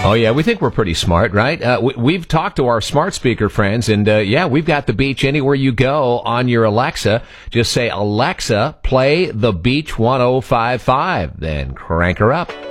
Oh, yeah, we think we're pretty smart, right? We've talked to our smart speaker friends, and yeah, we've got the beach anywhere you go on your Alexa. Just say, Alexa, play the Beach 105.5, then crank her up.